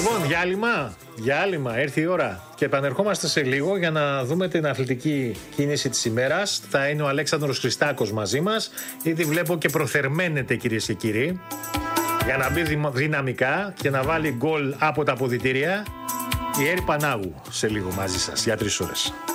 Λοιπόν, διάλειμμα, έρθει η ώρα. Και επανερχόμαστε σε λίγο για να δούμε την αθλητική κίνηση της ημέρας. Θα είναι ο Αλέξανδρος Χριστάκος μαζί μας. Ήδη βλέπω και προθερμαίνεται, κυρίες και κύριοι, για να μπει δυναμικά και να βάλει γκολ από τα αποδυτήρια. Η Έρη Πανάγου σε λίγο μαζί σας για 3 ώρες.